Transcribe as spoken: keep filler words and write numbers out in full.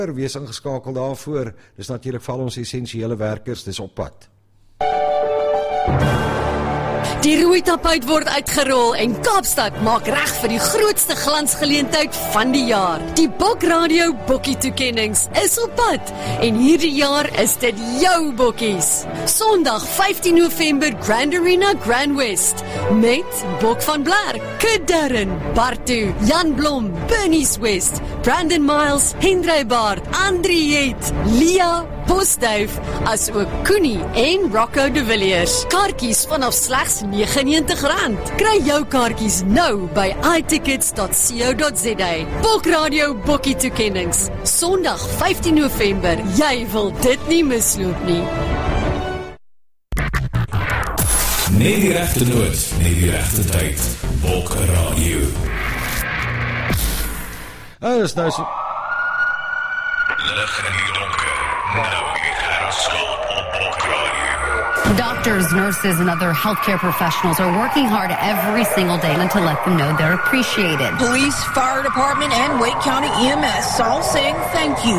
Wees ingeskakel daarvoor. Dis natuurlik vir al ons essensiële werkers, dis op pad. Die rooi tapuit word uitgerol en Kaapstad maak reg vir die grootste glansgeleentheid van die jaar. Die Bok Radio Bokkie toekennings is op pad en hierdie jaar is dit jou bokkies. Sondag vyftien November Grand Arena Grand West met Bok van Blerk, Kadarren, Bartu, Jan Blom, Bernice West, Brandon Miles, Hendrey Baard, Andriet, Lia, Postduif, as ook Koenie en Rocco de Villiers. Kaartjies vanaf slegs negenennegentig rand. Kry jou kaartjies nou by i tickets dot co dot za. Bok Radio Bokkie toekennings. Sondag vyftien November. Jy wil dit nie misloop nie. Net die regte noot, net die regte tyd. Bok Radio. Ah, is nou so... Lig in die donker. Nou die herfstslaap op Bok Radio. Doctors, nurses, and other healthcare professionals are working hard every single day to let them know they're appreciated. Police, fire department, and Wake County E M S all saying thank you